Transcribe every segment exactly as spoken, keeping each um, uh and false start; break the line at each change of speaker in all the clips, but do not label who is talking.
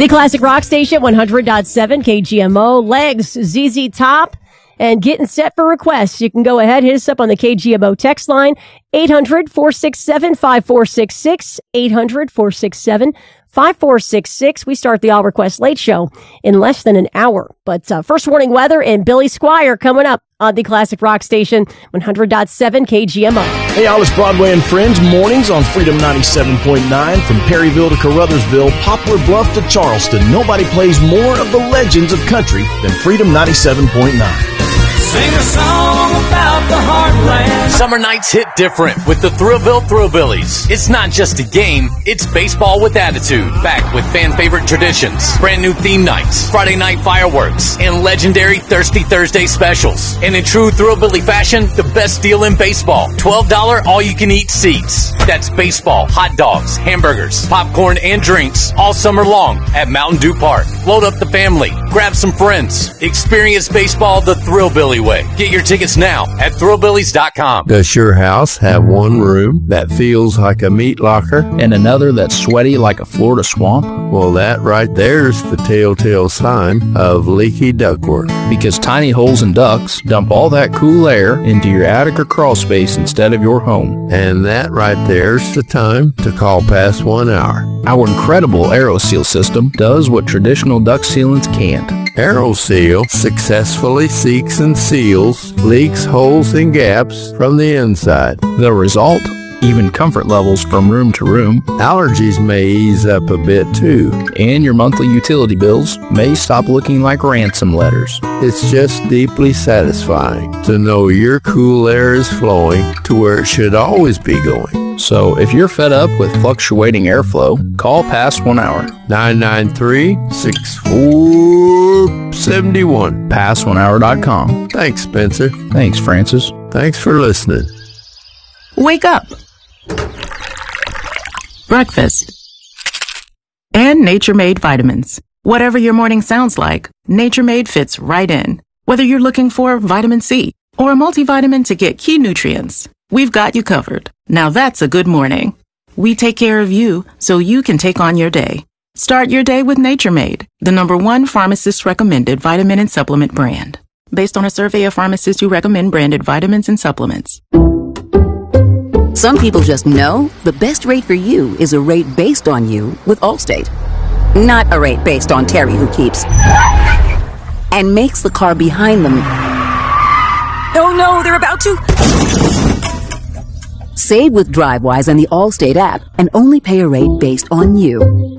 The Classic Rock Station, one hundred point seven K G M O. Legs, Z Z Top, and getting set for requests. You can go ahead, hit us up on the K G M O text line, eight hundred, four six seven, five four six six, eight hundred, four six seven, five four six six. We start the All Request Late Show in less than an hour. But uh, first warning weather and Billy Squier coming up on the Classic Rock Station, one hundred point seven K G M O.
Hey, Alice Broadway and Friends, mornings on Freedom ninety-seven point nine. From Perryville to Carruthersville, Poplar Bluff to Charleston, nobody plays more of the legends of country than Freedom ninety-seven point nine.
Sing a song about the heartland.
Summer nights hit different with the Thrillville Thrillbillies. It's not just a game, it's baseball with attitude. Back with fan favorite traditions, brand new theme nights, Friday night fireworks, and legendary Thirsty Thursday specials. And in true Thrillbilly fashion, the best deal in baseball. twelve dollars all-you-can-eat seats. That's baseball, hot dogs, hamburgers, popcorn, and drinks all summer long at Mountain Dew Park. Load up the family, grab some friends, experience baseball the Thrillbilly way. Get your tickets now at thrillbillies dot com.
Does your house have one room that feels like a meat locker
and another that's sweaty like a Florida swamp?
Well, that right there's the telltale sign of leaky ductwork.
Because tiny holes in ducts dump all that cool air into your attic or crawl space instead of your home.
And that right there's the time to call past one hour.
Our incredible AeroSeal system does what traditional duct sealants can't.
AeroSeal successfully seeks and seals leaks, holes, and gaps from the inside.
The result? Even comfort levels from room to room.
Allergies may ease up a bit too.
And your monthly utility bills may stop looking like ransom letters.
It's just deeply satisfying to know your cool air is flowing to where it should always be going.
So if you're fed up with fluctuating airflow, call past one hour.
nine nine three, six four seven one.
past one hour dot com.
Thanks, Spencer.
Thanks, Francis.
Thanks for listening.
Wake up. Breakfast. And Nature Made vitamins. Whatever your morning sounds like, Nature Made fits right in. Whether you're looking for vitamin C or a multivitamin to get key nutrients, we've got you covered. Now that's a good morning. We take care of you so you can take on your day. Start your day with Nature Made, the number one pharmacist recommended vitamin and supplement brand. Based on a survey of pharmacists who recommend branded vitamins and supplements.
Some people just know the best rate for you is a rate based on you with Allstate. Not a rate based on Terry who keeps and makes the car behind them. Oh no, they're about to. Save with DriveWise and the Allstate app and only pay a rate based on you.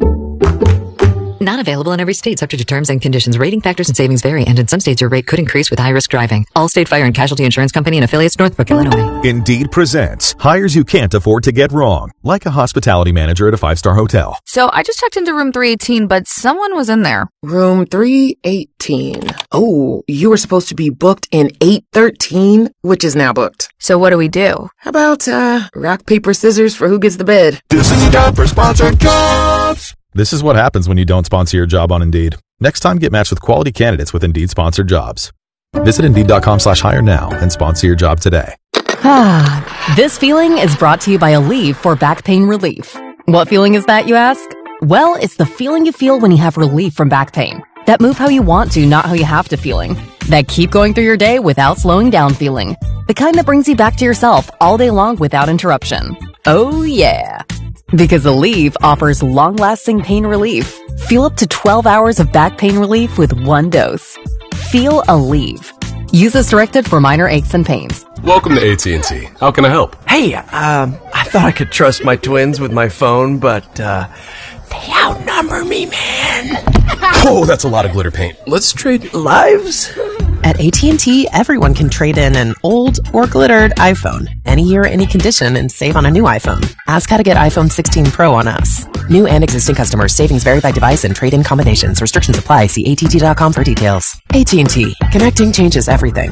Not available in every state, subject to terms and conditions. Rating factors and savings vary, and in some states your rate could increase with high-risk driving. Allstate Fire and Casualty Insurance Company and affiliates, Northbrook, Illinois.
Indeed presents hires you can't afford to get wrong, like a hospitality manager at a five-star hotel.
So I just checked into room three eighteen, but someone was in there.
Room three eighteen. Oh, you were supposed to be booked in eight thirteen, which is now booked.
So what do we do?
How about, uh, rock, paper, scissors for who gets the bid?
This is time for sponsored jobs. This is what happens when you don't sponsor your job on Indeed. Next time, get matched with quality candidates with Indeed-sponsored jobs. Visit Indeed.com slash hire now and sponsor your job today.
Ah, this feeling is brought to you by Aleve for back pain relief. What feeling is that, you ask? Well, it's the feeling you feel when you have relief from back pain. That move how you want to, not how you have to feeling. That keep going through your day without slowing down feeling. The kind that brings you back to yourself all day long without interruption. Oh, yeah. Because Aleve offers long-lasting pain relief. Feel up to twelve hours of back pain relief with one dose. Feel Aleve. Use as directed for minor aches and pains.
Welcome to A T and T. How can I help?
Hey, um, I thought I could trust my twins with my phone, but, uh, they outnumber me, man.
Oh, that's a lot of glitter paint. Let's trade
lives. At A T and T, everyone can trade in an old or glittered iPhone, any year, any condition, and save on a new iPhone. Ask how to get iPhone sixteen Pro on us. New and existing customers. Savings vary by device and trade-in combinations. Restrictions apply. See A T T dot com for details. A T and T. Connecting changes everything.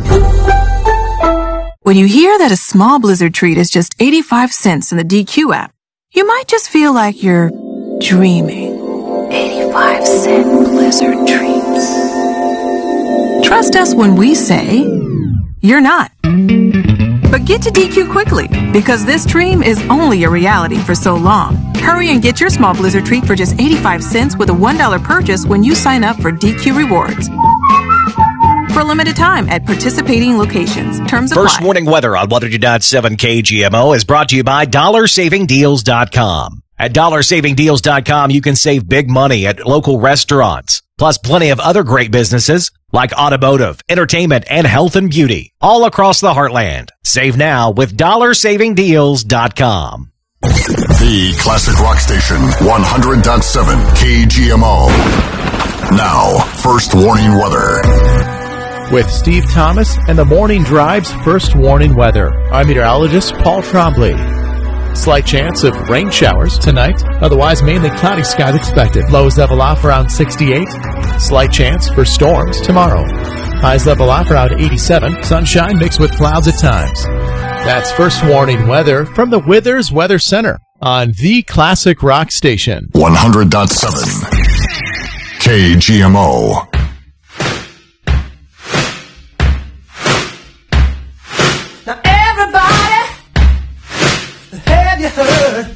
When you hear that a small Blizzard treat is just eighty-five cents in the D Q app, you might just feel like you're dreaming. eighty-five cent Blizzard treats. Trust us when we say you're not. But get to D Q quickly, because this dream is only a reality for so long. Hurry and get your small blizzard treat for just eighty-five cents with a one dollar purchase when you sign up for D Q Rewards. For a limited time at participating locations. Terms apply.
First warning weather on one hundred point seven K G M O is brought to you by dollar saving deals dot com. At dollar saving deals dot com, you can save big money at local restaurants, plus plenty of other great businesses like automotive, entertainment, and health and beauty all across the heartland. Save now with dollar saving deals dot com.
The classic rock station, one hundred point seven K G M O. Now, first warning weather.
With Steve Thomas and the Morning Drive's first warning weather, I'm meteorologist Paul Trombley. Slight chance of rain showers tonight, otherwise mainly cloudy skies expected. Lows level off around sixty-eight. Slight chance for storms tomorrow. Highs level off around eighty-seven. Sunshine mixed with clouds at times. That's first warning weather from the Withers Weather Center on the classic rock station.
one hundred point seven K G M O.
Now everybody, have you heard